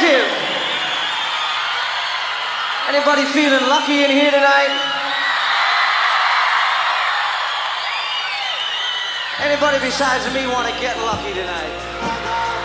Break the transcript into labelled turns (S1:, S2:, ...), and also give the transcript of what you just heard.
S1: Thank you. Anybody feeling lucky in here tonight? Anybody besides me want to get lucky tonight?